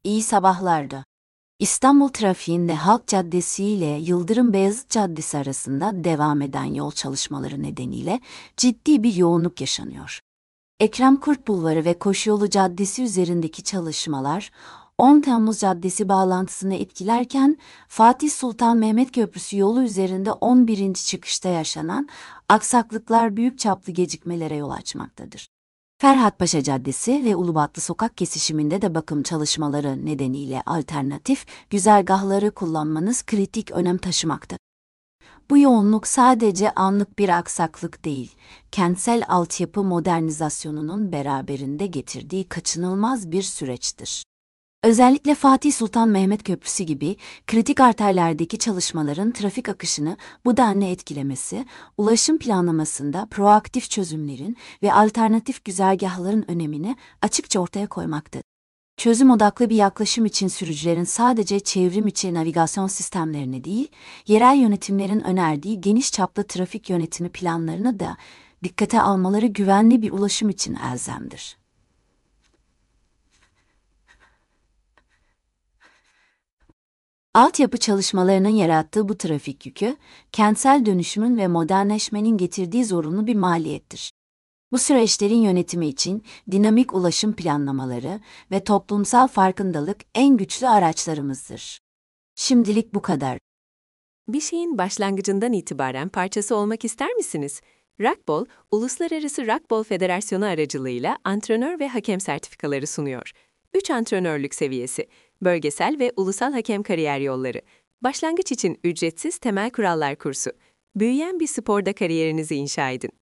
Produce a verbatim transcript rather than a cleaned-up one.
İyi sabahlardı. İstanbul trafiğinde Halk Caddesi ile Yıldırım Beyazıt Caddesi arasında devam eden yol çalışmaları nedeniyle ciddi bir yoğunluk yaşanıyor. Ekrem Kurt Bulvarı ve Koşuyolu Caddesi üzerindeki çalışmalar on Temmuz Caddesi bağlantısını etkilerken Fatih Sultan Mehmet Köprüsü yolu üzerinde on birinci çıkışta yaşanan aksaklıklar büyük çaplı gecikmelere yol açmaktadır. Ferhatpaşa Caddesi ve Ulubatlı Sokak kesişiminde de bakım çalışmaları nedeniyle alternatif güzergahları kullanmanız kritik önem taşımakta. Bu yoğunluk sadece anlık bir aksaklık değil, kentsel altyapı modernizasyonunun beraberinde getirdiği kaçınılmaz bir süreçtir. Özellikle Fatih Sultan Mehmet Köprüsü gibi kritik arterlerdeki çalışmaların trafik akışını bu denli etkilemesi, ulaşım planlamasında proaktif çözümlerin ve alternatif güzergahların önemini açıkça ortaya koymaktadır. Çözüm odaklı bir yaklaşım için sürücülerin sadece çevrim içi navigasyon sistemlerini değil, yerel yönetimlerin önerdiği geniş çaplı trafik yönetimi planlarını da dikkate almaları güvenli bir ulaşım için elzemdir. Altyapı çalışmalarının yarattığı bu trafik yükü, kentsel dönüşümün ve modernleşmenin getirdiği zorunlu bir maliyettir. Bu süreçlerin yönetimi için dinamik ulaşım planlamaları ve toplumsal farkındalık en güçlü araçlarımızdır. Şimdilik bu kadar. Bir şeyin başlangıcından itibaren parçası olmak ister misiniz? Rugby, Uluslararası Rugby Federasyonu aracılığıyla antrenör ve hakem sertifikaları sunuyor. üç antrenörlük seviyesi, bölgesel ve ulusal hakem kariyer yolları, başlangıç için ücretsiz temel kurallar kursu. Büyüyen bir sporda kariyerinizi inşa edin.